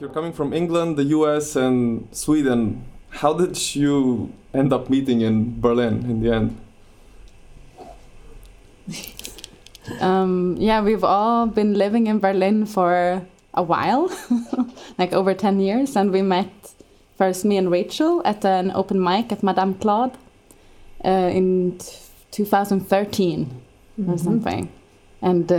You're coming from England, the US, and Sweden. How did you end up meeting in Berlin in the end? We've all been living in Berlin for a while, like over 10 years, and we met first, me and Rachel, at an open mic at Madame Claude in 2013 or something. And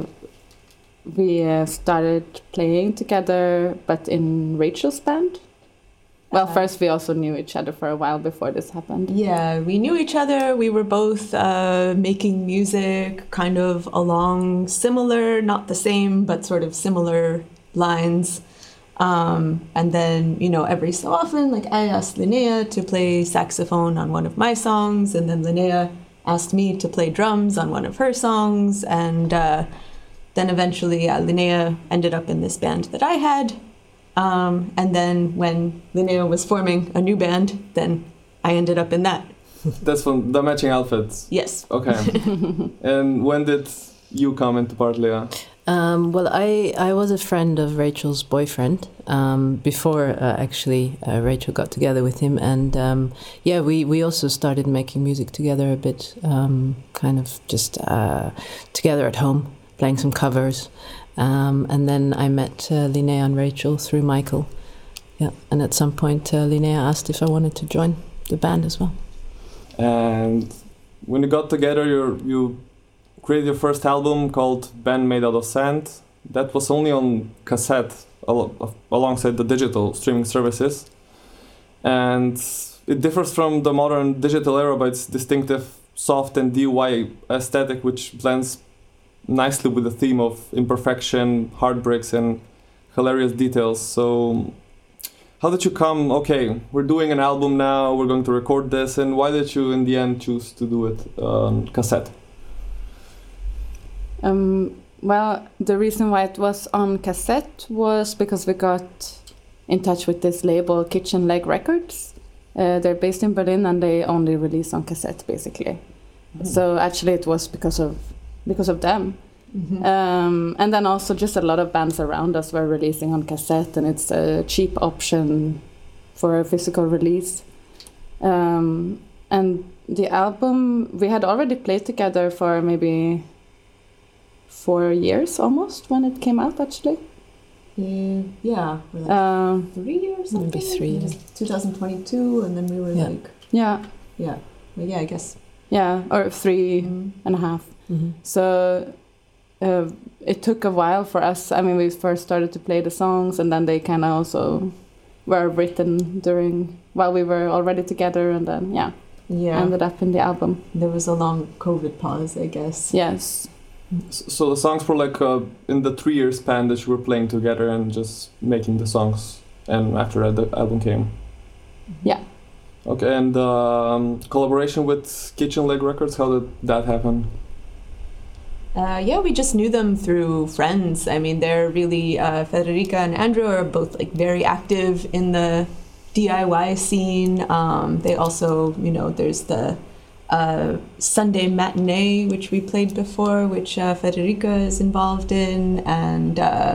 we started playing together, but in Rachel's band. Well, first we also knew each other for a while before this happened. Yeah, we knew each other. We were both making music kind of along similar, not the same, but sort of similar lines. And then, every so often, like I asked Linnea to play saxophone on one of my songs, and then Linnea asked me to play drums on one of her songs. And then eventually Linnea ended up in this band that I had. And then when Linnea was forming a new band, then I ended up in that. That's from The Matching Outfits? Yes. Okay. And when did you come into part, Leah? Well, I was a friend of Rachel's boyfriend before Rachel got together with him. And we also started making music together a bit, kind of just together at home, playing some covers. And then I met Linnea and Rachel through Michael. Yeah, and at some point Linnea asked if I wanted to join the band as well. And when you got together, you created your first album called Band Made Out of Sand. That was only on cassette alongside the digital streaming services. And it differs from the modern digital era by its distinctive soft and DIY aesthetic, which blends nicely with the theme of imperfection, heartbreaks, and hilarious details. So how did you come, okay, we're doing an album now, we're going to record this, and why did you in the end choose to do it on cassette? Well, the reason why it was on cassette was because we got in touch with this label, Kitchen Leg Records. They're based in Berlin and they only release on cassette, basically. So actually it was because of them. And then also just a lot of bands around us were releasing on cassette, and it's a cheap option for a physical release. And the album, we had already played together for maybe 4 years almost when it came out, actually. Yeah, 3 years? Maybe 3 years. 2022, and then we were I guess. Yeah, or 3.5. So it took a while for us. I mean, we first started to play the songs, and then they kind of also were written while we were already together, and then ended up in the album. There was a long COVID pause, I guess. Yes. So the songs were like in the 3 year span that you were playing together and just making the songs, and after that the album came. Yeah. Okay, and collaboration with Kitchen Leg Records, how did that happen? We just knew them through friends. I mean, they're really, Federica and Andrew are both like very active in the DIY scene. They also, there's the Sunday Matinee, which we played before, which Federica is involved in. And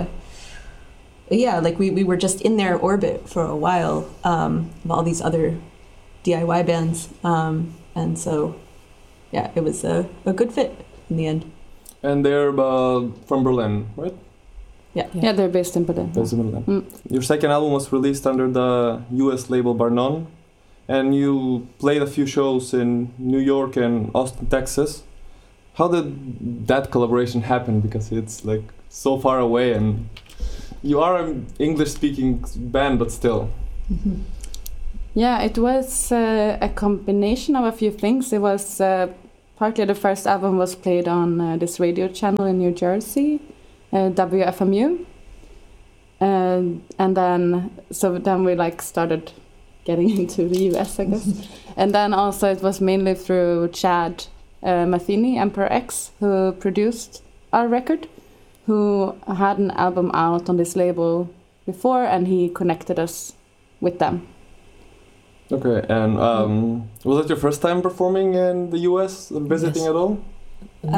we were just in their orbit for a while, of all these other DIY bands. And so, it was a good fit in the end. And they're from Berlin, right? Yeah, they're based in Berlin. Your second album was released under the US label Barnon, and you played a few shows in New York and Austin, Texas. How did that collaboration happen? Because it's like so far away, and you are an English-speaking band, but still. Yeah, it was a combination of a few things. It was partly the first album was played on this radio channel in New Jersey, WFMU. And then we started getting into the US, I guess. And then also it was mainly through Chad Matheny, Emperor X, who produced our record, who had an album out on this label before, and he connected us with them. Okay, and was it your first time performing in the US, visiting at all?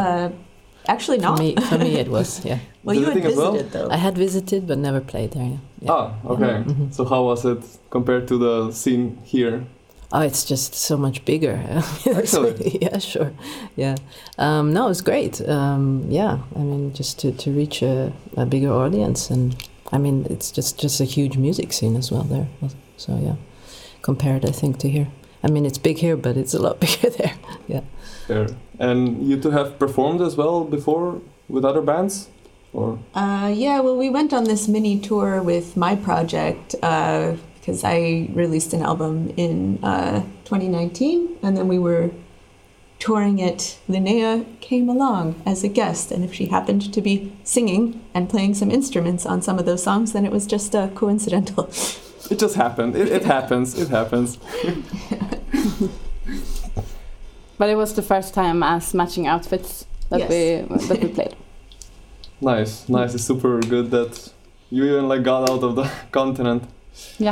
Actually not. For me it was, yeah. Well, you had visited, though. I had visited, but never played there, yeah. Yeah. Ah, okay. Mhm. So how was it compared to the scene here? Oh, it's just so much bigger. Actually? Yeah, sure. Yeah. No, it's great. Yeah, I mean, just to reach a bigger audience, and I mean, it's just a huge music scene as well there. So yeah, compared, I think, to here. I mean, it's big here, but it's a lot bigger there. Yeah. There. And you two have performed as well before with other bands? Or Yeah, well, we went on this mini tour with my project because I released an album in 2019, and then we were touring it. Linnea came along as a guest, and if she happened to be singing and playing some instruments on some of those songs, then it was just coincidental. it just happened. It happens. It happens. But it was the first time as matching outfits that we played. Nice. It's super good that you even like got out of the continent. Yeah.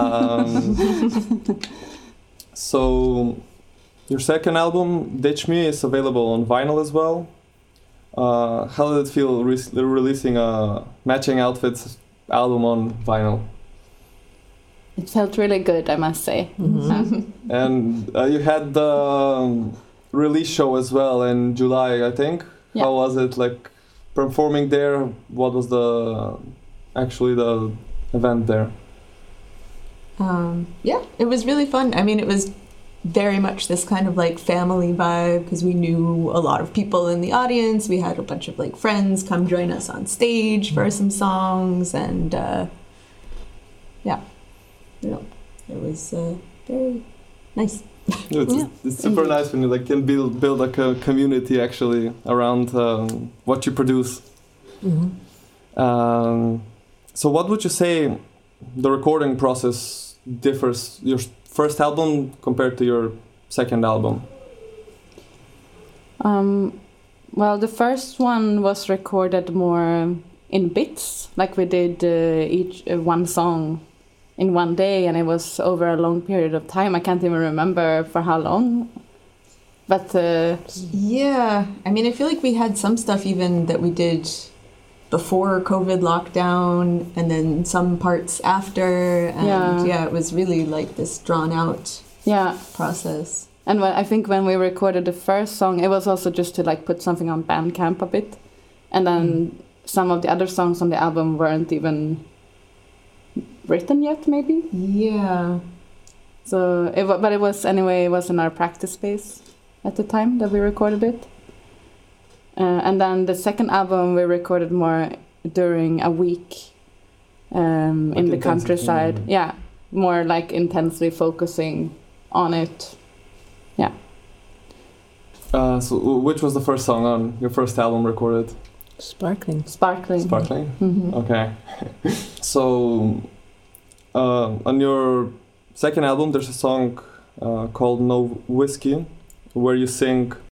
So your second album, Ditch Me, is available on vinyl as well. How did it feel releasing a matching outfits album on vinyl? It felt really good, I must say. And you had the release show as well in July, I think. Yeah. How was it like performing there? What was the event there? Yeah, it was really fun. I mean, it was very much this kind of like family vibe because we knew a lot of people in the audience. We had a bunch of like friends come join us on stage for some songs, and it was very nice. It's super nice when you like can build like a community actually around what you produce. So what would you say the recording process differs your first album compared to your second album? Well, the first one was recorded more in bits, like we did each one song in one day, and it was over a long period of time. I can't even remember for how long. But yeah, I mean, I feel like we had some stuff even that we did before COVID lockdown, and then some parts after, and yeah, it was really like this drawn out process. And I think when we recorded the first song, it was also just to like put something on Bandcamp a bit, and then some of the other songs on the album weren't even written yet, maybe. Yeah. So, but it was anyway. It was in our practice space at the time that we recorded it. And then the second album we recorded more during a week in the countryside. Yeah, more like intensely focusing on it. Yeah. So which was the first song on your first album recorded? Sparkling. Mm-hmm. Okay. So on your second album there's a song called No Whiskey where you sing